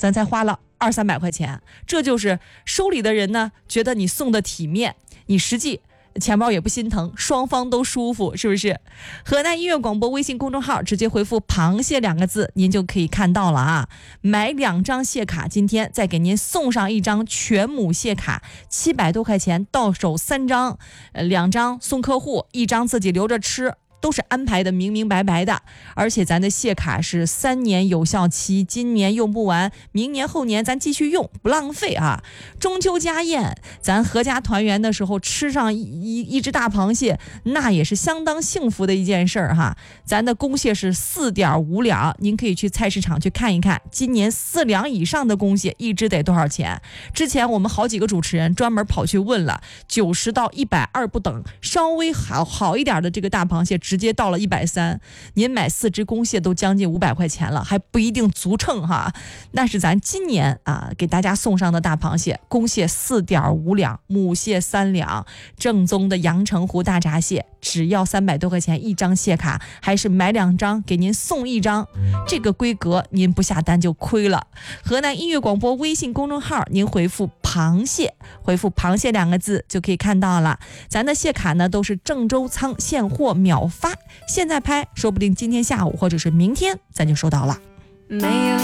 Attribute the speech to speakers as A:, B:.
A: 咱才花了200-300块钱，这就是收礼的人呢觉得你送的体面，你实际钱包也不心疼，双方都舒服，是不是？河南音乐广播微信公众号直接回复螃蟹2个字，您就可以看到了啊。买2张蟹卡，今天再给您送上1张全母蟹卡，700多块钱到手3张，2张送客户，1张自己留着吃，都是安排的明明白白的。而且咱的蟹卡是3年有效期，今年用不完，明年后年咱继续用，不浪费啊。中秋家宴，咱合家团圆的时候吃上一只大螃蟹，那也是相当幸福的一件事儿哈。咱的公蟹是4.5两，您可以去菜市场去看一看，今年4两以上的公蟹一只得多少钱？之前我们好几个主持人专门跑去问了，90到120不等，稍微好一点的这个大螃蟹直接到了130，您买4只公蟹都将近500块钱了，还不一定足称哈。那是咱今年给大家送上的大螃蟹，公蟹4.5两，母蟹3两，正宗的阳澄湖大闸蟹，只要300多块钱1张蟹卡，还是买2张给您送1张，这个规格您不下单就亏了。河南音乐广播微信公众号，您回复螃蟹，回复螃蟹2个字就可以看到了。咱的蟹卡呢都是郑州仓现货秒发，现在拍说不定今天下午或者是明天咱就收到了。没有